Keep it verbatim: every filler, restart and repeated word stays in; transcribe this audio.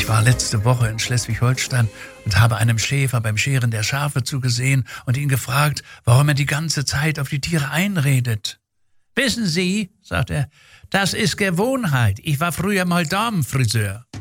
Ich war letzte Woche in Schleswig-Holstein und habe einem Schäfer beim Scheren der Schafe zugesehen und ihn gefragt, warum er die ganze Zeit auf die Tiere einredet. »Wissen Sie«, sagt er, »das ist Gewohnheit. Ich war früher mal Damenfriseur.«